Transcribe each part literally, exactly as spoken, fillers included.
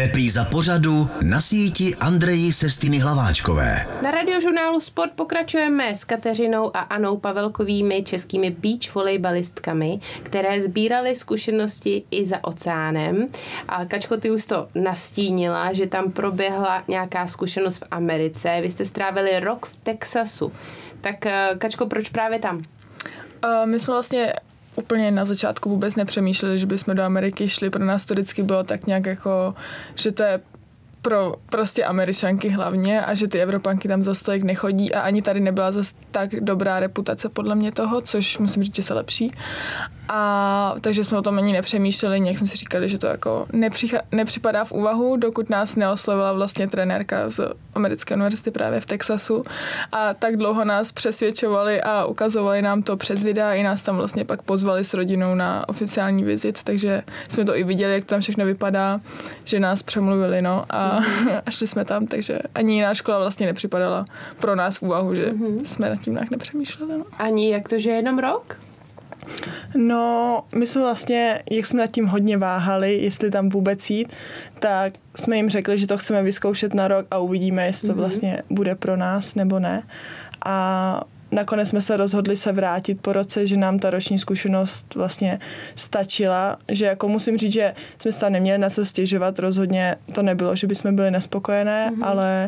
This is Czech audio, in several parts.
Repríza pořadu Na síti Andreji Sestiny Hlaváčkové. Na radiožurnálu Sport pokračujeme s Kateřinou a Anou Pavelkovými, českými beach volejbalistkami, které sbíraly zkušenosti i za oceánem. A Kačko, ty už to nastínila, že tam proběhla nějaká zkušenost v Americe. Vy jste strávili rok v Texasu. Tak Kačko, proč právě tam? Uh, my jsme vlastně úplně na začátku vůbec nepřemýšleli, že bychom do Ameriky šli. Pro nás to vždycky bylo tak nějak jako, že to je pro prostě Američanky hlavně a že ty Evropanky tam zase tolik nechodí a ani tady nebyla zase tak dobrá reputace podle mě toho, což musím říct, že se lepší. A takže jsme o tom ani nepřemýšleli, nějak jsme si říkali, že to jako nepřicha- nepřipadá v úvahu, dokud nás neoslovila vlastně trenérka z americké univerzity právě v Texasu a tak dlouho nás přesvědčovali a ukazovali nám to přes videa i nás tam vlastně pak pozvali s rodinou na oficiální vizit, takže jsme to i viděli, jak to tam všechno vypadá, že nás přemluvili, no a mm-hmm. a šli jsme tam, takže ani jiná škola vlastně nepřipadala pro nás v úvahu, že mm-hmm. jsme nad tím nějak nepřemýšleli. No. Ani jak to, že jenom rok? No, my jsme vlastně, jak jsme nad tím hodně váhali, jestli tam vůbec jít, tak jsme jim řekli, že to chceme vyzkoušet na rok a uvidíme, jestli to vlastně bude pro nás nebo ne. A nakonec jsme se rozhodli se vrátit po roce, že nám ta roční zkušenost vlastně stačila, že jako musím říct, že jsme se tam neměli na co stěžovat, rozhodně to nebylo, že bychom byli nespokojené, mm-hmm. ale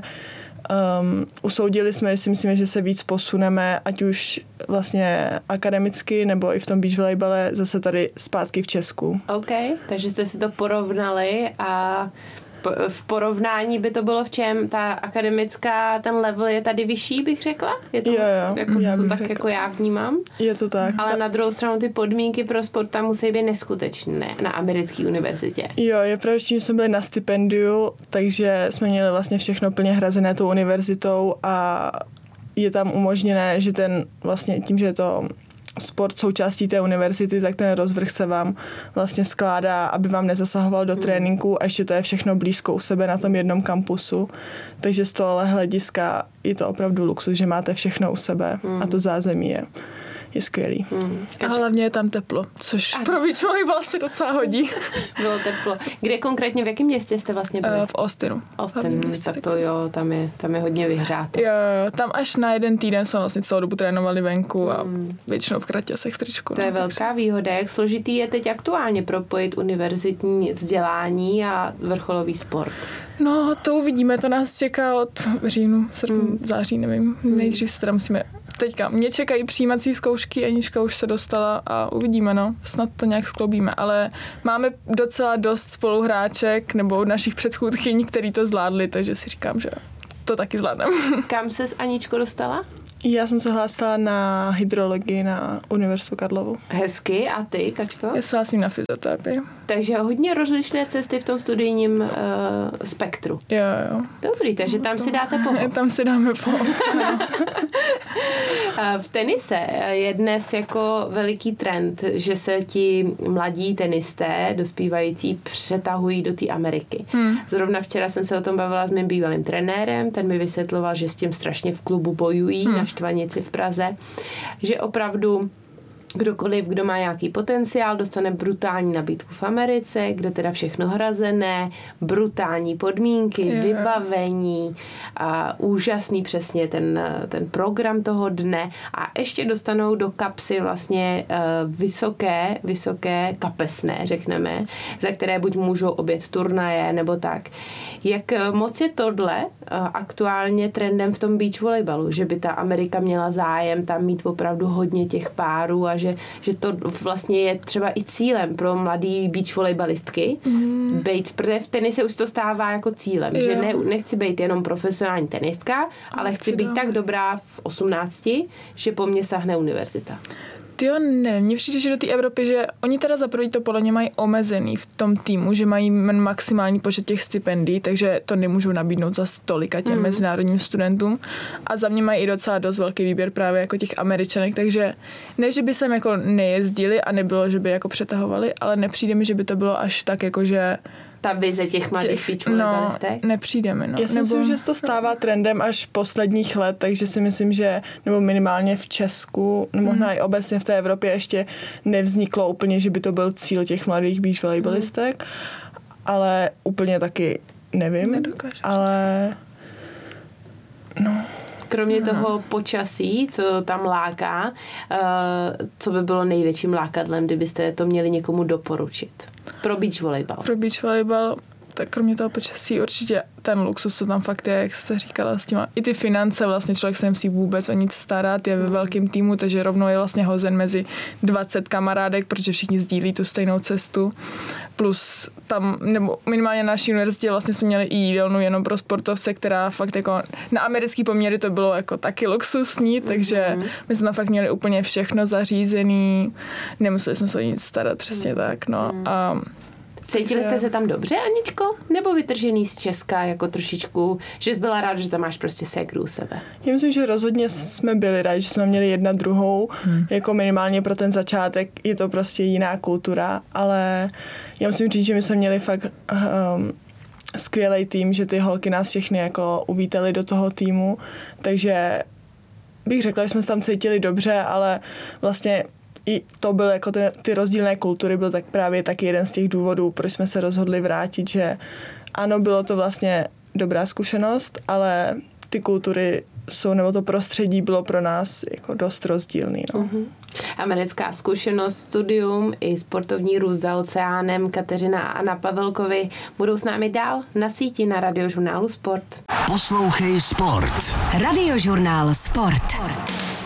Um, usoudili jsme, že si myslíme, že se víc posuneme, ať už vlastně akademicky, nebo i v tom beach volejbale zase tady zpátky v Česku. OK, takže jste si to porovnali a v porovnání by to bylo v čem? Ta akademická, ten level je tady vyšší, bych řekla? Je to, jo, jo, jako, já to tak řekla. jako já vnímám? Je to tak. Ale na druhou stranu ty podmínky pro sport tam musí být neskutečné na americké univerzitě. Jo, je pravda, že jsme byli na stipendiu, takže jsme měli vlastně všechno plně hrazené tou univerzitou a je tam umožněné, že ten vlastně tím, že je to sport součástí té univerzity, tak ten rozvrh se vám vlastně skládá, aby vám nezasahoval do tréninku a ještě to je všechno blízko u sebe na tom jednom kampusu. Takže z tohohle hlediska je to opravdu luxus, že máte všechno u sebe mm. a to zázemí je, je skvělý. Mm. A hlavně je tam teplo, což a... pro beach volejbal se docela hodí. Bylo teplo. Kde konkrétně, v jakém městě jste vlastně byli? Uh, v Austinu. Austin, tak to jo, tam je, tam je hodně vyhráto. Jo, jo, tam až na jeden týden jsme vlastně celou dobu trénovali venku a mm. většinou v kraťasech v tričku. To je no, velká takže... výhoda. Jak složitý je teď aktuálně propojit univerzitní vzdělání a vrcholový sport? No, to uvidíme, to nás čeká od říjnu, srpnu, mm. září, nevím. Mm. Nejdřív se teda musíme teďka. Mě čekají přijímací zkoušky, Anička už se dostala a uvidíme, no. Snad to nějak skloubíme, ale máme docela dost spoluhráček nebo našich předchůdkyň, který to zvládli, takže si říkám, že to taky zvládnem. Kam se s Aničko dostala? Já jsem se hlásila na hydrologii na Univerzitu Karlovu. Hezky. A ty, Kačko? Já se hlásím na fyzioterapii. Takže hodně rozličné cesty v tom studijním uh, spektru. Jo, jo. Dobrý, takže tam si dáte pohov. Tam si dáme pohov. V tenise je dnes jako veliký trend, že se ti mladí tenisté dospívající přetahují do té Ameriky. Hmm. Zrovna včera jsem se o tom bavila s mým bývalým trenérem, ten mi vysvětloval, že s tím strašně v klubu bojují hmm. na Štvanici v Praze, že opravdu kdokoliv, kdo má nějaký potenciál, dostane brutální nabídku v Americe, kde teda všechno hrazené, brutální podmínky, yeah. vybavení, a úžasný přesně ten, ten program toho dne a ještě dostanou do kapsy vlastně uh, vysoké, vysoké kapesné, řekneme, za které buď můžou objet turnaje nebo tak. Jak moc je tohle uh, aktuálně trendem v tom beach volejbalu, že by ta Amerika měla zájem tam mít opravdu hodně těch párů a že, že to vlastně je třeba i cílem pro mladý beach volejbalistky, mm. bejt, protože v tenise už to stává jako cílem, jo. že ne, nechci být jenom profesionální tenistka, ale chci být tak dobrá v osmnácti, že po mně sahne univerzita. Jo, ne, mně přijde, že do té Evropy, že oni teda za první to podle mě mají omezený v tom týmu, že mají maximální počet těch stipendií, takže to nemůžou nabídnout za stolika těm mm. mezinárodním studentům. A za mě mají i docela dost velký výběr právě jako těch Američanek, takže ne, že by sem jako nejezdili a nebylo, že by jako přetahovali, ale nepřijde mi, že by to bylo až tak jako, že ta vize těch mladých beach volejbalistek? No, nepřijde mi, no. Já si nebo... myslím, že se to stává trendem až posledních let, takže si myslím, že nebo minimálně v Česku, nebo možná mm. i obecně v té Evropě ještě nevzniklo úplně, že by to byl cíl těch mladých beach volejbalistek. ale úplně taky nevím. Nedokážeš. Ale no... Kromě no. toho počasí, co tam láká, uh, co by bylo největším lákadlem, kdybyste to měli někomu doporučit? Pro beach volejbal. Pro beach volejbal, tak kromě toho počasí určitě ten luxus, co tam fakt je, jak jste říkala, s těma, i ty finance, vlastně člověk se nemusí vůbec o nic starat, je ve velkém týmu, takže rovnou je vlastně hozen mezi dvacet kamarádek, protože všichni sdílí tu stejnou cestu. Plus tam, nebo minimálně na naší univerzitě vlastně jsme měli i jídelnu jenom pro sportovce, která fakt jako na americký poměry to bylo jako taky luxusní, takže mm-hmm. my jsme tam fakt měli úplně všechno zařízený, nemuseli jsme se o nic starat, přesně mm-hmm. tak, no. A cítili jste se tam dobře, Aničko? Nebo vytržený z Česka jako trošičku, že jsi byla ráda, že tam máš prostě ségru u sebe? Já myslím, že rozhodně jsme byli rádi, že jsme měli jedna druhou, hmm. jako minimálně pro ten začátek je to prostě jiná kultura, ale já musím říct, že my jsme měli fakt um, skvělý tým, že ty holky nás všechny jako uvítali do toho týmu, takže bych řekla, že jsme se tam cítili dobře, ale vlastně i to byl jako ty, ty rozdílné kultury, byl tak právě taky jeden z těch důvodů, proč jsme se rozhodli vrátit, že ano, bylo to vlastně dobrá zkušenost, ale ty kultury jsou, nebo to prostředí bylo pro nás jako dost rozdílný. No. Mm-hmm. Americká zkušenost, studium i sportovní růst za oceánem. Kateřina a Anna Pavelkovi budou s námi dál na síti na Radiožurnálu Sport. Poslouchej Sport. Radiožurnál Sport.